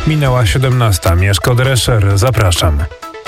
Minęła 17. Mieszko Drescher, zapraszam.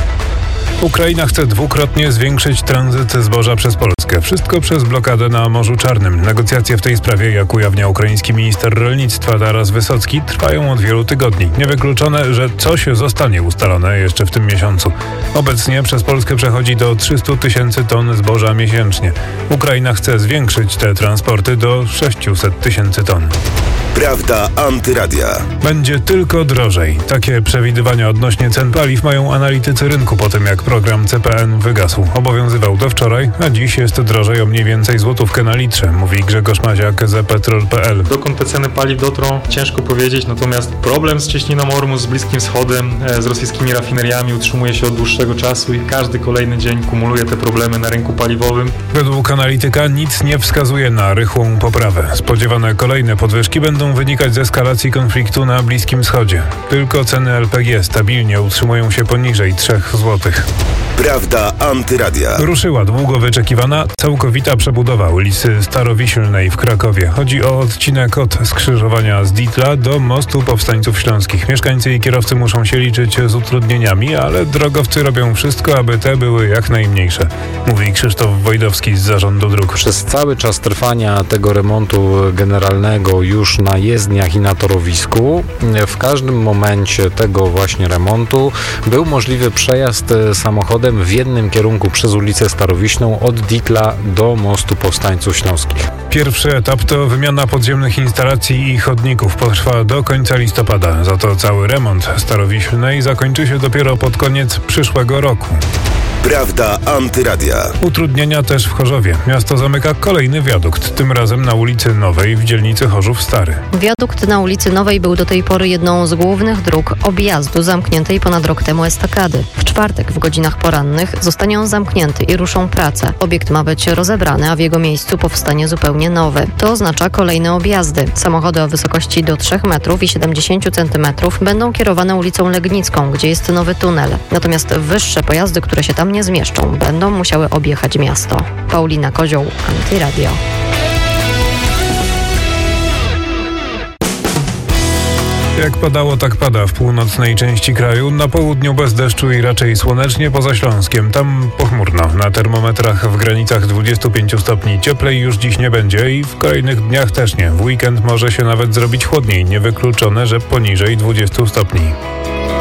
Ukraina chce dwukrotnie zwiększyć tranzyt zboża przez Polskę. Wszystko przez blokadę na Morzu Czarnym. Negocjacje w tej sprawie, jak ujawnia ukraiński minister rolnictwa Taras Wysocki, trwają od wielu tygodni. Niewykluczone, że coś zostanie ustalone jeszcze w tym miesiącu. Obecnie przez Polskę przechodzi do 300 000 ton zboża miesięcznie. Ukraina chce zwiększyć te transporty do 600 000 ton. Prawda Antyradia. Będzie tylko drożej. Takie przewidywania odnośnie cen paliw mają analitycy rynku po tym, jak program CPN wygasł. Obowiązywał do wczoraj, a dziś jest drożej o mniej więcej złotówkę na litrze, mówi Grzegorz Maziak z Petrol.pl. Dokąd te ceny paliw dotrą, ciężko powiedzieć, natomiast problem z cieśniną Ormus, z Bliskim Wschodem, z rosyjskimi rafineriami utrzymuje się od dłuższego czasu i każdy kolejny dzień kumuluje te problemy na rynku paliwowym. Według analityka nic nie wskazuje na rychłą poprawę. Spodziewane kolejne podwyżki będą wynikać z eskalacji konfliktu na Bliskim Wschodzie. Tylko ceny LPG stabilnie utrzymują się poniżej 3 zł. Prawda Antyradia. Ruszyła długo wyczekiwana całkowita przebudowa ulicy Starowiślnej w Krakowie. Chodzi o odcinek od skrzyżowania z Ditla do Mostu Powstańców Śląskich. Mieszkańcy i kierowcy muszą się liczyć z utrudnieniami, ale drogowcy robią wszystko, aby te były jak najmniejsze, mówi Krzysztof Wojdowski z Zarządu Dróg. Przez cały czas trwania tego remontu generalnego już na jezdniach i na torowisku, w każdym momencie tego właśnie remontu był możliwy przejazd samochodem w jednym kierunku przez ulicę Starowiślną od Ditla do Mostu Powstańców Śląskich. Pierwszy etap to wymiana podziemnych instalacji i chodników. Potrwa do końca listopada. Za to cały remont Starowiślnej zakończy się dopiero pod koniec przyszłego roku. Prawda Antyradia. Utrudnienia też w Chorzowie. Miasto zamyka kolejny wiadukt, tym razem na ulicy Nowej w dzielnicy Chorzów Stary. Wiadukt na ulicy Nowej był do tej pory jedną z głównych dróg objazdu zamkniętej ponad rok temu estakady. W czwartek w godzinach porannych zostanie on zamknięty i ruszą prace. Obiekt ma być rozebrany, a w jego miejscu powstanie zupełnie nowy. To oznacza kolejne objazdy. Samochody o wysokości do 3 metrów i 70 centymetrów będą kierowane ulicą Legnicką, gdzie jest nowy tunel. Natomiast wyższe pojazdy, które się tam nie zmieszczą, będą musiały objechać miasto. Paulina Kozioł, Antyradio. Jak padało, tak pada w północnej części kraju. Na południu bez deszczu i raczej słonecznie, poza Śląskiem. Tam pochmurno. Na termometrach w granicach 25 stopni. Cieplej już dziś nie będzie i w kolejnych dniach też nie. W weekend może się nawet zrobić chłodniej. Niewykluczone, że poniżej 20 stopni.